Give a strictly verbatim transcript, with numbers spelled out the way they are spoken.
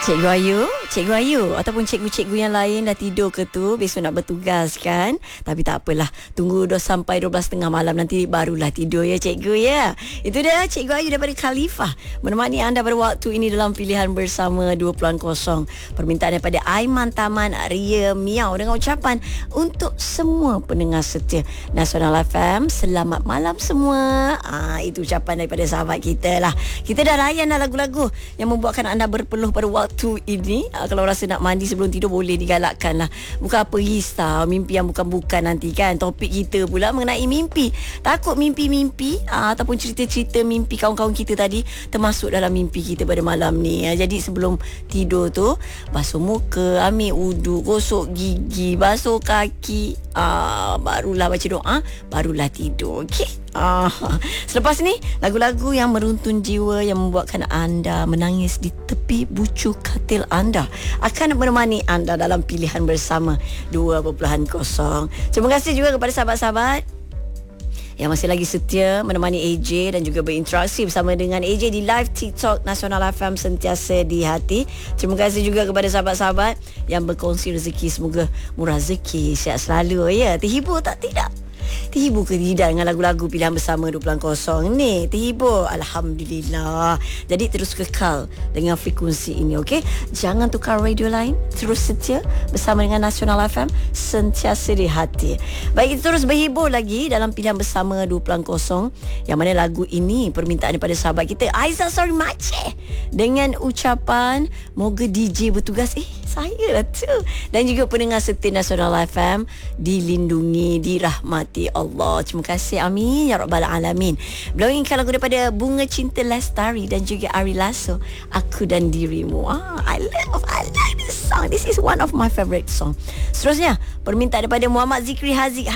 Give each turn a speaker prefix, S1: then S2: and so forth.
S1: Cikgu Ayu, Cikgu Ayu ataupun cikgu-cikgu yang lain dah tidur ke tu, besok nak bertugas kan? Tapi tak apalah, tunggu dah sampai dua belas tiga puluh malam nanti barulah tidur ya cikgu ya. Itu dia Cikgu Ayu daripada Khalifah menemani anda pada waktu ini dalam pilihan bersama dua puluh kosong. Permintaan daripada Aiman Taman Ria Miau dengan ucapan untuk semua pendengar setia Nasional F M, selamat malam semua. Ah, itu ucapan daripada sahabat kita lah. Kita dah layan dah lagu-lagu yang membuatkan anda berpeluh pada waktu ini. uh, Kalau rasa nak mandi sebelum tidur, boleh digalakkan lah. Bukan apa risau mimpi yang bukan-bukan nanti kan. Topik kita pula mengenai mimpi. Takut mimpi-mimpi uh, ataupun cerita-cerita mimpi kawan-kawan kita tadi termasuk dalam mimpi kita pada malam ni. uh, Jadi sebelum tidur tu, basuh muka, ambil uduk, gosok gigi, basuh kaki, uh, barulah baca doa, barulah tidur. Okey. Ah, selepas ni lagu-lagu yang meruntun jiwa yang membuatkan anda menangis di tepi bucu katil anda akan menemani anda dalam pilihan bersama dua puluh kosong. Terima kasih juga kepada sahabat-sahabat yang masih lagi setia menemani A J dan juga berinteraksi bersama dengan A J di live TikTok Nasional F M Sentiasa di Hati. Terima kasih juga kepada sahabat-sahabat yang berkongsi rezeki. Semoga murah rezeki, sihat selalu ya. Terhibur tak? Tidak? Terhibur ke tidak dengan lagu-lagu pilihan bersama dua puluh kosong ni? Terhibur? Alhamdulillah. Jadi terus kekal dengan frekuensi ini, okey? Jangan tukar radio lain. Terus setia bersama dengan Nasional F M, sentiasa di hati. Baik, kita terus berhibur lagi dalam pilihan bersama dua puluh kosong, yang mana lagu ini permintaan daripada sahabat kita Aizah Sorry Maceh dengan ucapan moga D J bertugas. Eh, saya lah tu. Dan juga pendengar setia Nasional F M dilindungi, dirahmati Allah. Terima kasih, amin ya rabbal alamin. Beliau inginkan lagu daripada Bunga Cinta Lestari dan juga Ari Lasso, Aku dan Dirimu. Ah, I love I like this song. This is one of my favorite song. Seterusnya permintaan daripada Muhammad Zikri Haziq